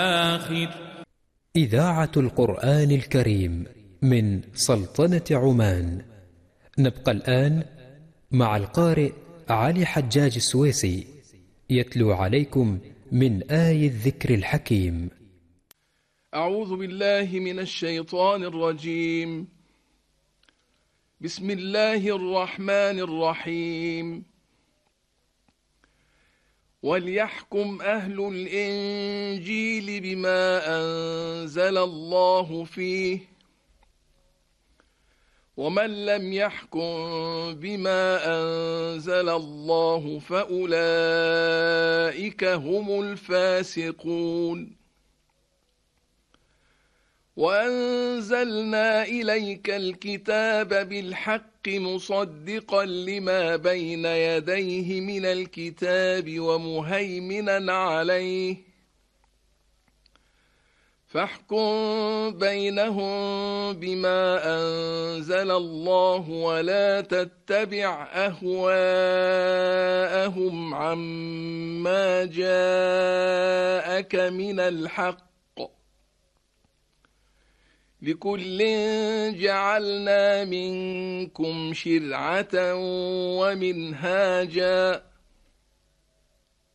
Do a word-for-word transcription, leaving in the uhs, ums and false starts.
آخر. إذاعة القرآن الكريم من سلطنة عمان. نبقى الآن مع القارئ علي حجاج السويسي يتلو عليكم من آي الذكر الحكيم. أعوذ بالله من الشيطان الرجيم. بسم الله الرحمن الرحيم. وليحكم أهل الإنجيل بما أنزل الله فيه ومن لم يحكم بما أنزل الله فأولئك هم الفاسقون. وأنزلنا إليك الكتاب بالحق مصدقا لما بين يديه من الكتاب ومهيمنا عليه فاحكم بينهم بما أنزل الله ولا تتبع أهواءهم عما جاءك من الحق. لكل جعلنا منكم شرعة ومنهاجا